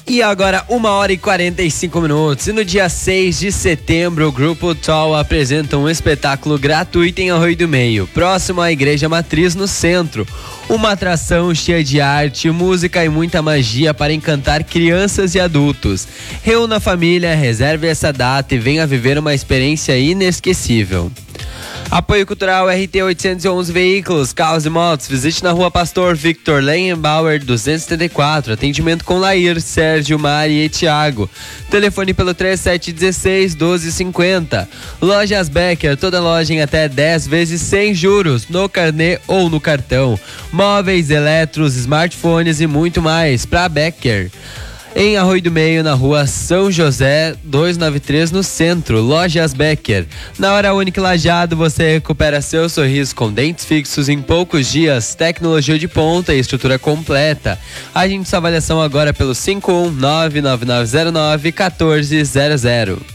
E agora 1h45. E no dia 6 de setembro, o Grupo Tall apresenta um espetáculo gratuito em Arroio do Meio, próximo à Igreja Matriz, no centro. Uma atração cheia de arte, música e muita magia para encantar crianças e adultos. Reúna a família, reserve essa data e venha viver uma experiência inesquecível. Apoio Cultural RT 811 Veículos, Carros e Motos. Visite na Rua Pastor Victor Leienbauer 274. Atendimento com Lair, Sérgio, Mari e Thiago. Telefone pelo 3716-1250. Lojas Becker, toda loja em até 10 vezes sem juros, no carnê ou no cartão. Móveis, eletros, smartphones e muito mais para Becker. Em Arroio do Meio, na Rua São José 293, no centro, Lojas Becker. Na Hora Única Lajeado, você recupera seu sorriso com dentes fixos em poucos dias, tecnologia de ponta e estrutura completa. Agende sua avaliação agora pelo 51999091400.